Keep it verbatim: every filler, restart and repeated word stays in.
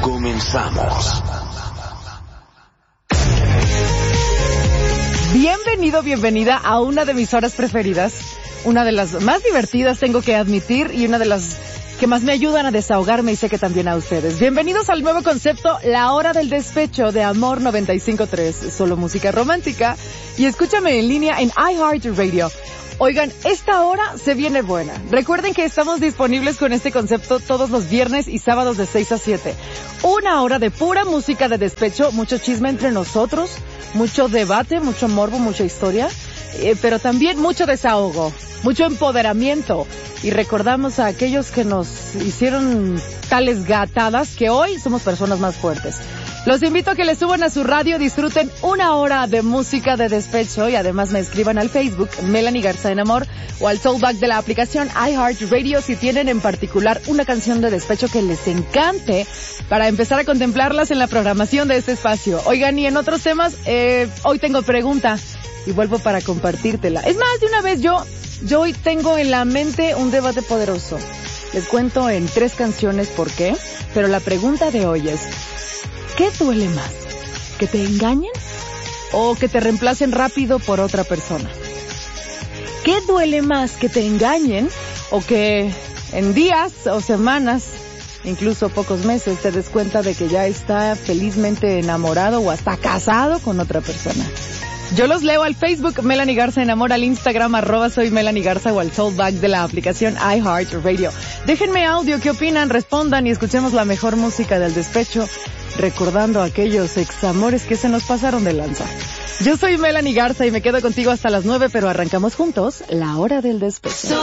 Comenzamos. Bienvenido, bienvenida a una de mis horas preferidas, una de las más divertidas, tengo que admitir, y una de las que más me ayudan a desahogarme, y sé que también a ustedes. Bienvenidos al nuevo concepto, La Hora del Despecho de Amor noventa y cinco punto tres, solo música romántica, y escúchame en línea en iHeartRadio. Oigan, esta hora se viene buena. Recuerden que estamos disponibles con este concepto todos los viernes y sábados de seis a siete. Una hora de pura música de despecho, mucho chisme entre nosotros, mucho debate, mucho morbo, mucha historia, eh, pero también mucho desahogo, mucho empoderamiento. Y recordamos a aquellos que nos hicieron tales gatadas que hoy somos personas más fuertes. Los invito a que le suban a su radio, disfruten una hora de música de despecho y además me escriban al Facebook Melanie Garza en Amor o al Soulback de la aplicación iHeartRadio si tienen en particular una canción de despecho que les encante para empezar a contemplarlas en la programación de este espacio. Oigan, y en otros temas, eh, hoy tengo pregunta y vuelvo para compartírtela. Es más, de una vez yo, yo hoy tengo en la mente un debate poderoso. Les cuento en tres canciones por qué, pero la pregunta de hoy es: ¿qué duele más? ¿Que te engañen o que te reemplacen rápido por otra persona? ¿Qué duele más? ¿Que te engañen o que en días o semanas, incluso pocos meses, te des cuenta de que ya está felizmente enamorado o hasta casado con otra persona? Yo los leo al Facebook Melanie Garza en Amor, al Instagram arroba soy Melanie Garza o al Soulback de la aplicación iHeartRadio. Déjenme audio, ¿qué opinan? Respondan y escuchemos la mejor música del despecho, recordando aquellos examores que se nos pasaron de lanza. Yo soy Melanie Garza y me quedo contigo hasta las nueve, pero arrancamos juntos La Hora del Despecho.